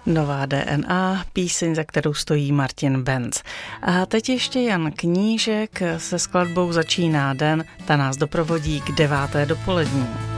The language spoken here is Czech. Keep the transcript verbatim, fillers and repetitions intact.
Nová D N A, píseň, za kterou stojí Martin Benz. A teď ještě Jan Knížek se skladbou Začíná den, ta nás doprovodí k deváté dopolední.